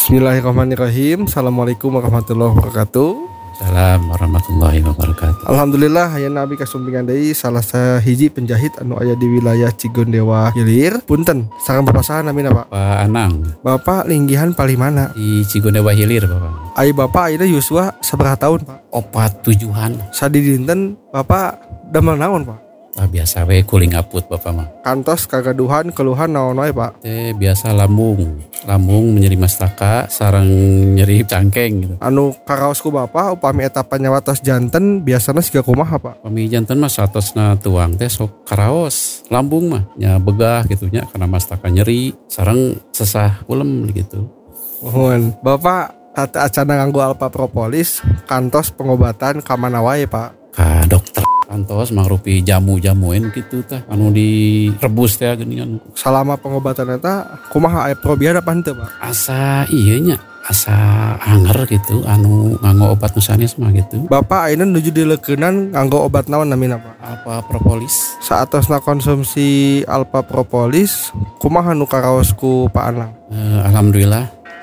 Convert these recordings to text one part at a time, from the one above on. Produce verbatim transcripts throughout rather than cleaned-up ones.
Bismillahirrahmanirrahim. Assalamualaikum warahmatullahi wabarakatuh. Salam warahmatullahi wabarakatuh. Alhamdulillah hayeuna abi kasumpingan deui salah sahiji penjahit anu aya di wilayah Cigondewa Hilir. Punten, sareng Bapak saha namina, Pak? Pak Anang. Bapak linggihan palimana? Di Cigondewa Hilir, Bapak. Ai Bapak ayeuna yuswa sabaraha tahun, Pak? Opat tujuhan. Sadi dinten Bapak damel naon, Pak? Ah, biasa we kuling aput Bapak mah. Kantos kagaduhan keluhan naon wae, Pak? Teh biasa lambung. Lambung nyeri mastaka sareng nyeri cangkeng gitu. Anu karaosku Bapak upami eta panyawatos janten biasana siga kumaha, Pak? Pami janten mah satosna tuang teh sok karaos. Lambung mah nya begah gitu nya karena mastaka nyeri sareng sesah ulem gitu. Mohon Bapak tata acana nganggo Alpha Propolis kantos pengobatan ka mana wae, Pak? Ka dokter kantos mangrupi jamu-jamuin gitu tah anu direbus teh geuningan. Selama pengobatan eta kumaha aya probiar apa henteu, Pak? Asa ieu nya asa anger gitu anu nganggo obat nu sanes mah gitu. Bapak ayeuna nuju dileukeunnan nganggo obat naon namina, Pak? Alpha Propolis. Saatosna konsumsi Alpha Propolis kumaha nu karaosku Pak Anang? Uh, Alhamdulillah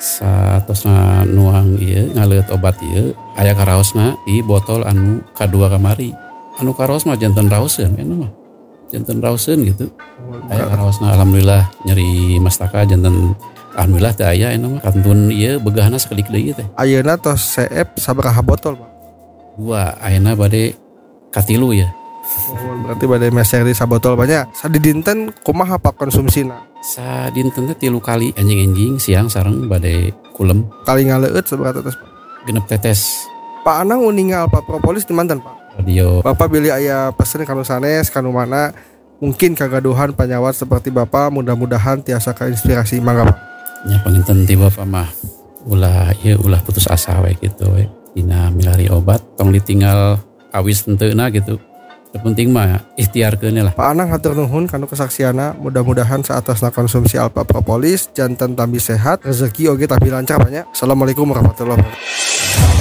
satosna nuang ieu ngaleut obat ieu aya karaosna di botol anu kadua kamari. Anu karaos mah janten raoseun eta mah. Janten raoseun gitu. Aya karaosna alhamdulillah nyeri mastaka janten alhamdulillah teh aya eta mah kantun ieu begahna sakeulik deui teh. Ayeuna tos C F sabaraha botol, Pak? Dua, ayeuna bade katilu ya. Oh, berarti bade meser di sabotol banyak. Sadi dinten kumaha Pak konsumsina? Sadinten teh tilu kali anjing-anjing siang sareng bade kulem. Kali ngaleueut sabaraha tetes, Pak? Genep tetes. Pak Anang uninga Alpha Propolis di manten, Pak? Radio. Bapak pilih aya pesen kanu sanes kanu mana mungkin kagaduhan panyawat seperti Bapak mudah-mudahan tiasa kainspirasi mangga, Pak. Nya panginten ti Bapak mah ulah ieu ulah putus asa we gitu we. Dina milari obat tong ditinggal awis tenteuna gitu. Terpenting mah ikhtiarkeun lah. Pak Anang hatur nuhun kanu kesaksiana, mudah-mudahan saatosna konsumsi Alpha Propolis janten tambi sehat, rezeki oge tambi lancar banyak. Assalamualaikum warahmatullahi wabarakatuh.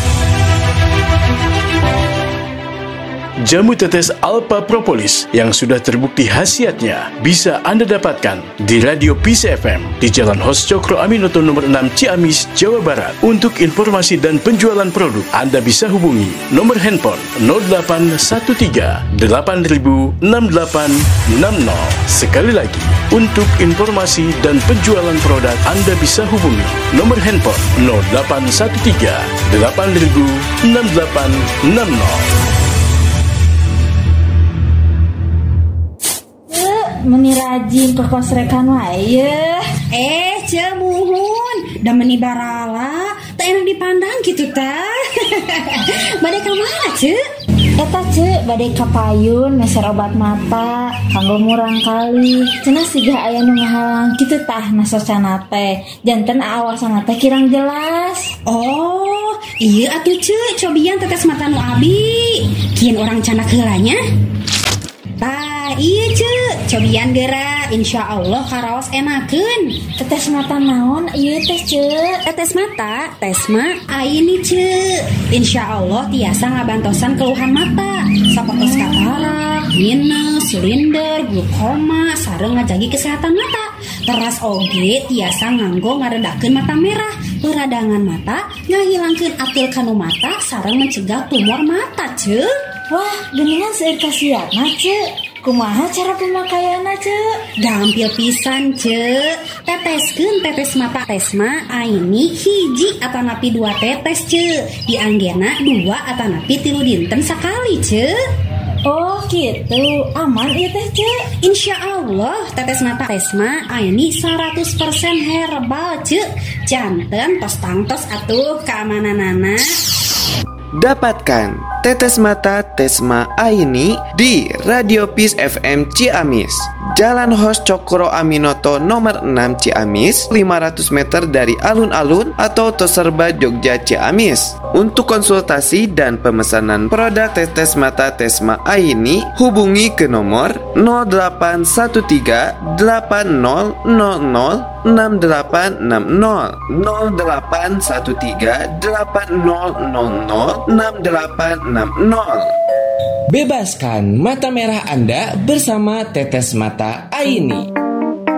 Jamu tetes Alpha Propolis yang sudah terbukti khasiatnya bisa Anda dapatkan di Radio Peace F M di Jalan Hos Cokro Aminoto nomor enam Ciamis, Jawa Barat. Untuk informasi dan penjualan produk, Anda bisa hubungi nomor handphone nol delapan satu tiga delapan nol enam delapan enam nol. Sekali lagi, untuk informasi dan penjualan produk, Anda bisa hubungi nomor handphone nol delapan satu tiga delapan nol enam delapan enam nol. Meni rajin ke kosrekan wae. Eh, cemuhun, da meni barala, teu enak dipandang kitu tah. Bade ka mana, Ce? Eta Ce, bade ka payun meser obat mata, kanggo murang kali. Cenah siga aya nu ngahalang kitu tah nasocana teh. Janten aawasana teh kirang jelas. Oh, ieu atuh Ce, cobian tetes mata nu abi. Kieun urang canak heulanya. Tah, iya Ce, cobian geura, insya Allah karaos enakeun. Tetes mata naon ieu teh Ce? Tetes mata, tes mah aini Ce. Insya Allah tiasa ngabantosan keluhan mata, sapertos katarak, minus, silinder, glukoma, sareng ngajagi kesehatan mata. Teras oge tiasa nganggo ngaredakeun mata merah, peradangan mata, ngahilangkeun atil kanu mata, sareng mencegah tumor mata Ce. Wah, geuningan seueur kasiatna Ce. Kumaha cara pemakaianna Ce? Gampil pisan Ce. Teteskeun tetes mata tesma aini hiji atanapi dua tetes Ce. Dianggena dua atanapi tilu dinten sakali Ce. Oh gitu, aman ieu teh Ce. Insya Allah tetes mata tesma aini seratus persen herbal Ce. Janten tos tangtos atuh keamananana. Dapatkan tetes mata Tesma Aini di Radio Peace F M Ciamis, Jalan Hos Cokro Aminoto nomor enam Ciamis, lima ratus meter dari alun-alun atau Toserba Jogja Ciamis. Untuk konsultasi dan pemesanan produk tetes mata Tesma Aini, hubungi ke nomor nol delapan satu tiga delapan nol nol nol enam delapan enam nol nol delapan satu tiga delapan nol nol nol enam delapan enam nol. Bebaskan mata merah Anda bersama tetes mata Aini.